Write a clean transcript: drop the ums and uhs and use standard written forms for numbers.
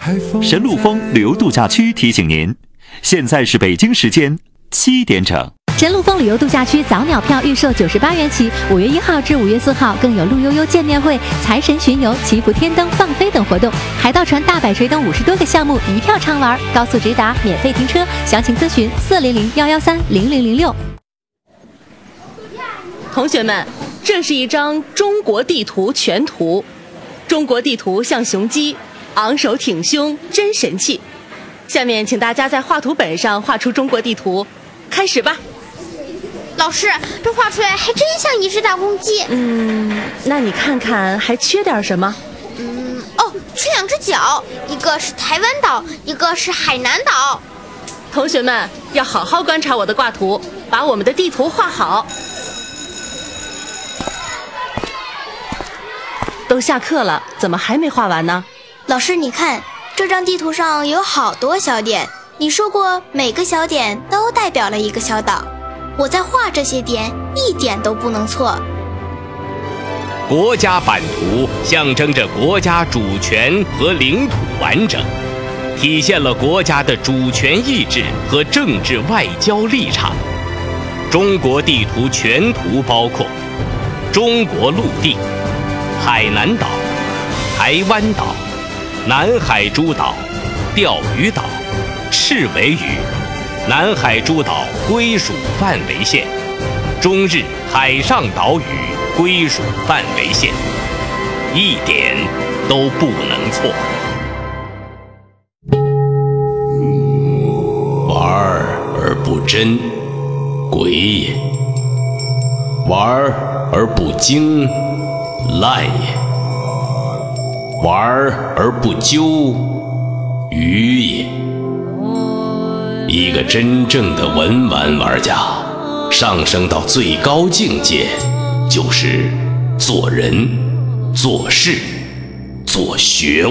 神鹿峰旅游度假区提醒您，现在是北京时间7点整。 神鹿峰旅游度假区早鸟票预售98元起，5月1号至5月4号更有陆悠悠见面会、财神巡游、祈福天灯、放飞等活动，海盗船、大摆锤等50多个项目一票畅玩，高速直达，免费停车，详情咨询400-113-0006。 同学们，这是一张中国地图全图，中国地图像雄鸡，昂首挺胸，真神气。下面请大家在画图本上画出中国地图，开始吧。 老师，这画出来还真像一只大公鸡。 那你看看还缺点什么？ 缺2只脚，一个是台湾岛，一个是海南岛。 同学们要好好观察我的挂图，把我们的地图画好。都下课了，怎么还没画完呢？ 老师，你看这张地图上有好多小点，你说过每个小点都代表了一个小岛，我在画这些点一点都不能错。 国家版图象征着国家主权和领土完整，体现了国家的主权意志和政治外交立场。中国地图全图包括中国陆地、海南岛、台湾岛、南海诸岛、钓鱼岛、赤尾屿、南海诸岛归属范围线、中日海上岛屿归属范围线，一点都不能错。 玩而不真，鬼也；玩而不精，烂也；玩而不究，愚也。一个真正的文玩玩家，上升到最高境界，就是做人、做事、做学